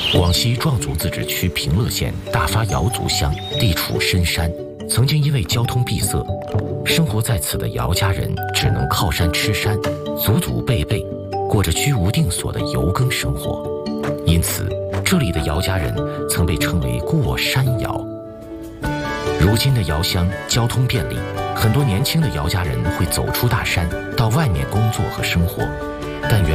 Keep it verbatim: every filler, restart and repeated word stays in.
广西壮族自治区平乐县大发瑶族乡地处深山，曾经因为交通闭塞，生活在此的瑶家人只能靠山吃山，祖祖辈辈过着居无定所的游耕生活，因此这里的瑶家人曾被称为过山瑶。如今的瑶乡交通便利，很多年轻的瑶家人会走出大山，到外面工作和生活，但原